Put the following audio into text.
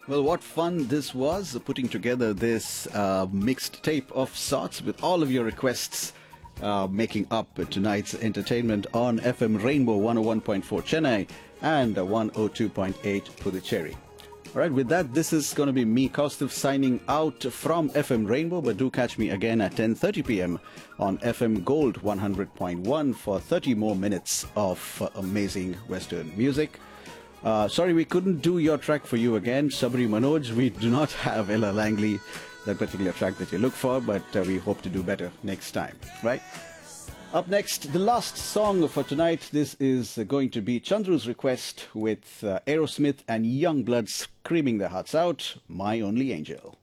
Well, what fun this was putting together this mixed tape of sorts with all of your requests making up tonight's entertainment on FM Rainbow 101.4 Chennai and 102.8 Puducherry. All right, with that, this is going to be me, Kaustuv, signing out from FM Rainbow, but do catch me again at 10:30 p.m. on FM Gold 100.1 for 30 more minutes of amazing Western music. Sorry we couldn't do your track for you again, Sabri Manoj. We do not have Ella Langley, that particular track that you look for, but we hope to do better next time, right? Up next, the last song for tonight. This is going to be Chandru's request with Aerosmith and Youngblood screaming their hearts out, My Only Angel.